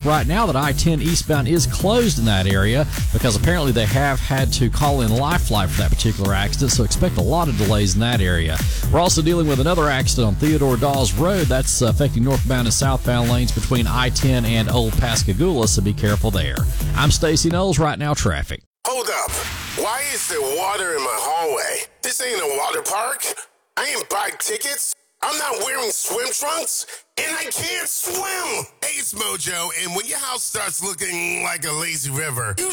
right now that I-10 eastbound is closed in that area because apparently they have had to call in Lifeline for that particular accident, so expect a lot of delays in that area. We're also dealing with another accident on Theodore Dawes Road. That's affecting northbound and southbound lanes between I-10 and Old Pascagoula, so be careful there. I'm Stacey Knowles. Right now, traffic. Hold up. Why is there water in my hallway? This ain't a water park. I ain't buy tickets. I'm not wearing swim trunks, and I can't swim. Hey, it's Mojo, and when your house starts looking like a lazy river,